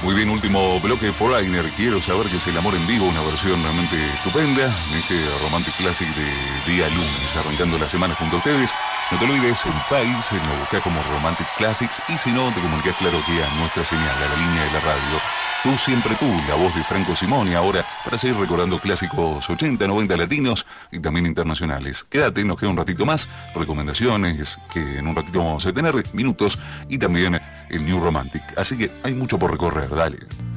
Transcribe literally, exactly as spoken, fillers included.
Muy bien, último bloque Foreigner. Quiero saber qué es el amor en vivo, una versión realmente estupenda en este Romantic Classic de día lunes, arrancando la semana junto a ustedes. No te olvides, en Files nos buscás como Romantic Classics y si no, te comunicás claro que a nuestra señal, a la línea de la radio. Tú siempre tú, la voz de Franco Simone, ahora para seguir recordando clásicos ochenta, noventa latinos y también internacionales. Quédate, nos queda un ratito más, recomendaciones que en un ratito vamos a tener, minutos y también el New Romantic. Así que hay mucho por recorrer, dale.